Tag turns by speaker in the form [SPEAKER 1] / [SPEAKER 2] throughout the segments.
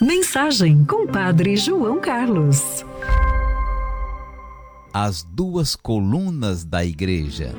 [SPEAKER 1] Mensagem com Padre João Carlos.
[SPEAKER 2] As duas colunas da igreja.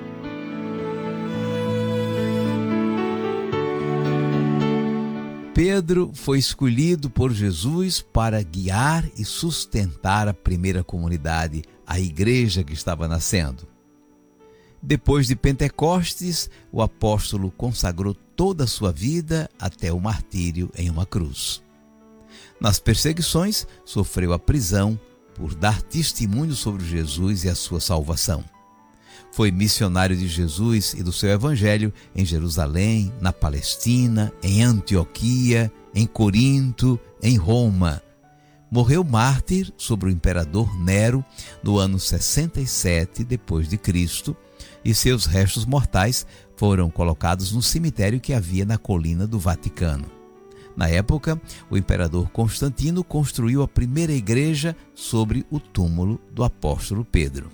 [SPEAKER 2] Pedro foi escolhido por Jesus para guiar e sustentar a primeira comunidade, a igreja que estava nascendo. Depois de Pentecostes, o apóstolo consagrou toda a sua vida até o martírio em uma cruz. Nas perseguições, sofreu a prisão por dar testemunho sobre Jesus e a sua salvação. Foi missionário de Jesus e do seu evangelho em Jerusalém, na Palestina, em Antioquia, em Corinto, em Roma. Morreu mártir sobre o imperador Nero no ano 67 d.C. e seus restos mortais foram colocados no cemitério que havia na colina do Vaticano. Na época, o imperador Constantino construiu a primeira igreja sobre o túmulo do apóstolo Pedro.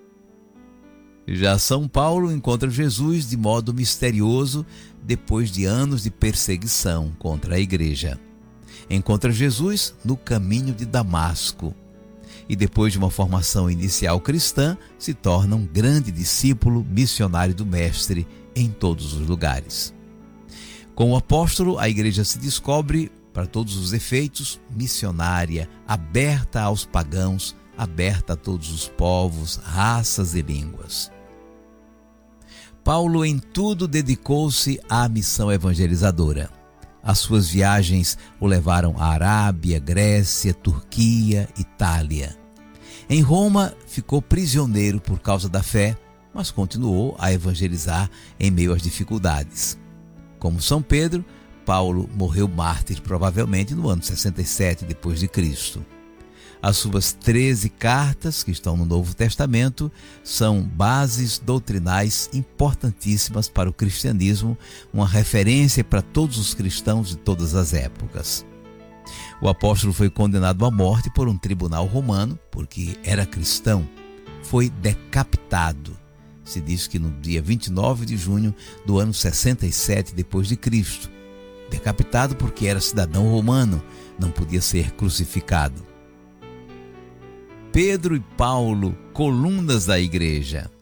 [SPEAKER 2] Já São Paulo encontra Jesus de modo misterioso depois de anos de perseguição contra a igreja. Encontra Jesus no caminho de Damasco e depois de uma formação inicial cristã, se torna um grande discípulo missionário do Mestre em todos os lugares. Com o apóstolo, a igreja se descobre, para todos os efeitos, missionária, aberta aos pagãos, aberta a todos os povos, raças e línguas. Paulo em tudo dedicou-se à missão evangelizadora. As suas viagens o levaram à Arábia, Grécia, Turquia, Itália. Em Roma, ficou prisioneiro por causa da fé, mas continuou a evangelizar em meio às dificuldades. Como São Pedro, Paulo morreu mártir provavelmente no ano 67 d.C. As suas 13 cartas, que estão no Novo Testamento, são bases doutrinais importantíssimas para o cristianismo, uma referência para todos os cristãos de todas as épocas. O apóstolo foi condenado à morte por um tribunal romano, porque era cristão. Foi decapitado. Se diz que no dia 29 de junho do ano 67 d.C. Decapitado porque era cidadão romano, não podia ser crucificado. Pedro e Paulo, colunas da igreja.